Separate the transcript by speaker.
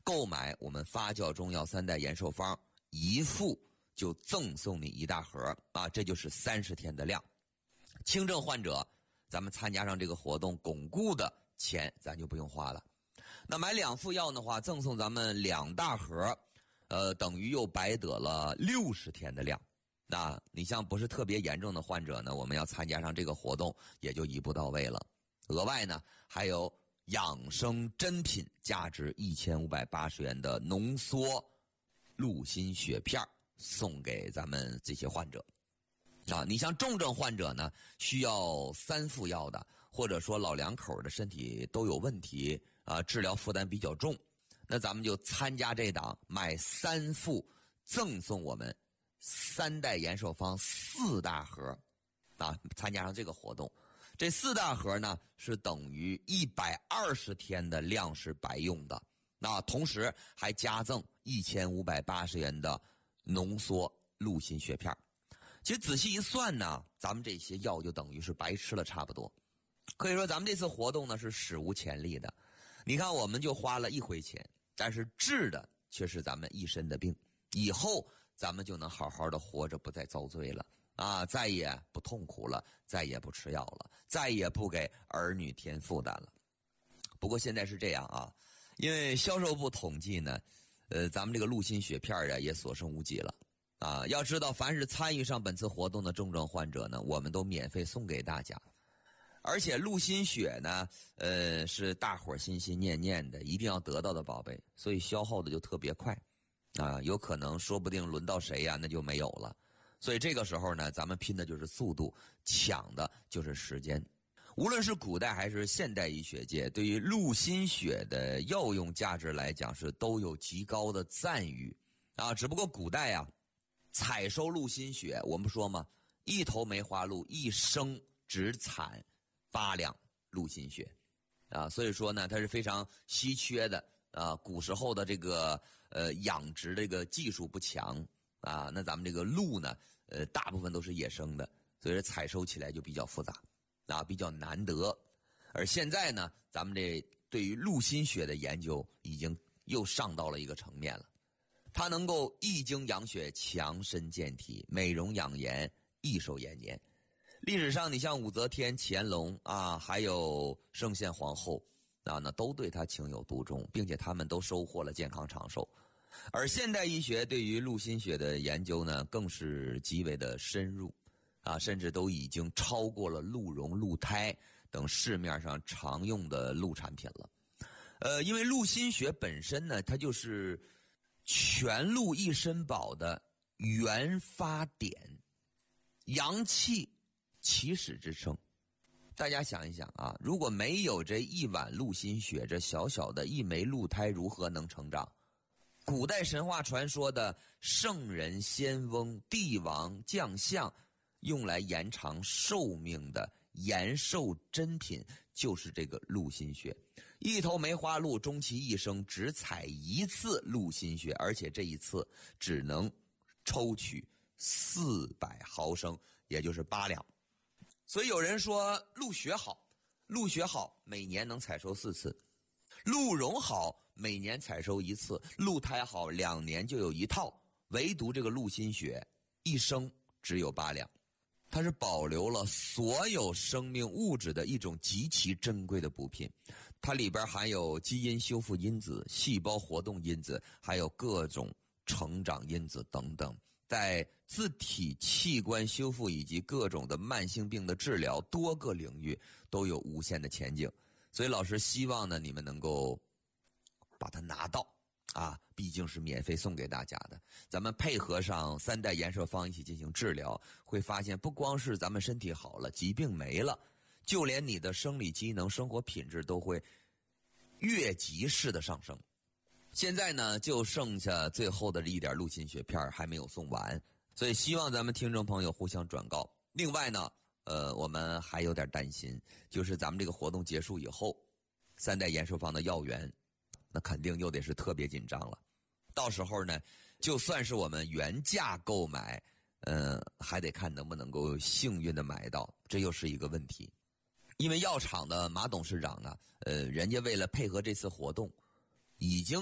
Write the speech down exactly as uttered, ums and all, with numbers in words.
Speaker 1: 购买我们发酵中药三代延寿方一副就赠送你一大盒啊，这就是三十天的量。轻症患者咱们参加上这个活动，巩固的钱咱就不用花了。那买两副药的话，赠送咱们两大盒，呃，等于又白得了六十天的量。那你像不是特别严重的患者呢，我们要参加上这个活动也就一步到位了。额外呢还有养生珍品价值一千五百八十元的浓缩鹿心血片送给咱们这些患者。啊，你像重症患者呢，需要三副药的，或者说老两口的身体都有问题啊，治疗负担比较重，那咱们就参加这档，买三副赠送我们三代延寿方四大盒啊，参加上这个活动，这四大盒呢是等于一百二十天的量是白用的。那同时还加赠一千五百八十元的浓缩鹿心血片。其实仔细一算呢，咱们这些药就等于是白吃了差不多。可以说咱们这次活动呢是史无前例的。你看我们就花了一回钱，但是治的却是咱们一身的病。以后咱们就能好好的活着，不再遭罪了啊，再也不痛苦了，再也不吃药了，再也不给儿女添负担了。不过现在是这样啊，因为销售部统计呢，呃，咱们这个鹿心血片啊也所剩无几了。啊，要知道，凡是参与上本次活动的重症患者呢，我们都免费送给大家。而且鹿心血呢，呃，是大伙儿心心念念的，一定要得到的宝贝，所以消耗的就特别快，啊，有可能说不定轮到谁呀，那就没有了。所以这个时候呢，咱们拼的就是速度，抢的就是时间。无论是古代还是现代医学界，对于鹿心血的药用价值来讲，是都有极高的赞誉啊。只不过古代啊，采收鹿心血，我们说嘛，一头梅花鹿一生只产八两鹿心血，啊，所以说呢，它是非常稀缺的啊。古时候的这个呃养殖这个技术不强啊，那咱们这个鹿呢，呃，大部分都是野生的，所以说采收起来就比较复杂啊，比较难得。而现在呢，咱们这对于鹿心血的研究已经又上到了一个层面了。它能够益精养血、强身健体、美容养颜、益寿延年。历史上，你像武则天、乾隆啊，还有圣宪皇后啊，那都对他情有独钟，并且他们都收获了健康长寿。而现代医学对于鹿心血的研究呢，更是极为的深入啊，甚至都已经超过了鹿茸、鹿胎等市面上常用的鹿产品了。呃，因为鹿心血本身呢，它就是全鹿一身宝的原发点，阳气起始之称。大家想一想啊，如果没有这一碗鹿心血，这小小的一枚鹿胎如何能成长？古代神话传说的圣人、仙翁、帝王、将相用来延长寿命的延寿珍品就是这个鹿心血。一头梅花鹿终其一生只采一次鹿心血，而且这一次只能抽取四百毫升，也就是八两。所以有人说鹿血好，鹿血好每年能采收四次，鹿茸好每年采收一次，鹿胎好两年就有一套，唯独这个鹿心血一生只有八两。它是保留了所有生命物质的一种极其珍贵的补品，它里边含有基因修复因子、细胞活动因子，还有各种成长因子等等，在自体器官修复以及各种的慢性病的治疗多个领域都有无限的前景。所以老师希望呢，你们能够把它拿到啊，毕竟是免费送给大家的。咱们配合上三代延寿方一起进行治疗，会发现不光是咱们身体好了，疾病没了，就连你的生理机能、生活品质都会越级式的上升。现在呢，就剩下最后的一点鹿心血片还没有送完，所以希望咱们听众朋友互相转告。另外呢，呃，我们还有点担心，就是咱们这个活动结束以后，三代延寿方的药源那肯定又得是特别紧张了。到时候呢，就算是我们原价购买，呃，还得看能不能够幸运的买到，这又是一个问题。因为药厂的马董事长呢，呃，人家为了配合这次活动，已经